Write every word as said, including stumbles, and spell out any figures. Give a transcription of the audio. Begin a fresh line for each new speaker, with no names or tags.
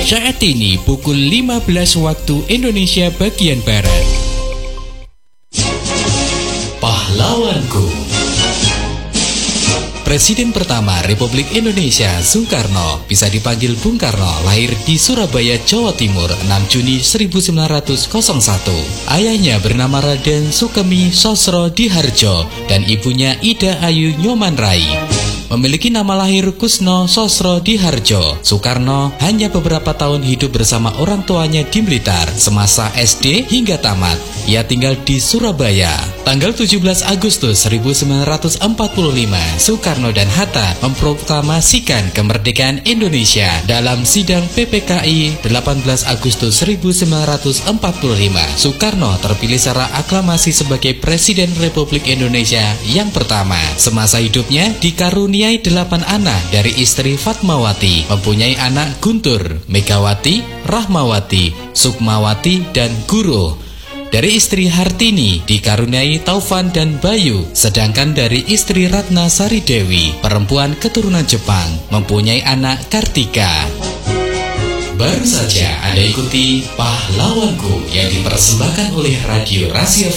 Saat ini pukul lima belas waktu Indonesia bagian Barat. Pahlawanku. Presiden pertama Republik Indonesia, Soekarno, bisa dipanggil Bung Karno, lahir di Surabaya, Jawa Timur, enam Juni seribu sembilan ratus satu. Ayahnya bernama Raden Sukemi Sosro Diharjo dan ibunya Ida Ayu Nyoman Rai. Memiliki nama lahir Kusno Sosro Diharjo, Soekarno hanya beberapa tahun hidup bersama orang tuanya di Blitar. Semasa S D hingga tamat, ia tinggal di Surabaya. Tanggal tujuh belas Agustus seribu sembilan ratus empat puluh lima, Soekarno dan Hatta memproklamasikan kemerdekaan Indonesia. Dalam sidang P P K I delapan belas Agustus seribu sembilan ratus empat puluh lima, Soekarno terpilih secara aklamasi sebagai Presiden Republik Indonesia yang pertama. Semasa hidupnya dikaruniai delapan anak dari istri Fatmawati, mempunyai anak Guntur, Megawati, Rahmawati, Sukmawati, dan Guruh. Dari istri Hartini dikaruniai Taufan dan Bayu, sedangkan dari istri Ratna Sari Dewi, perempuan keturunan Jepang, mempunyai anak Kartika. Baru saja Anda ikuti Pahlawanku yang dipersembahkan oleh Radio Rahasia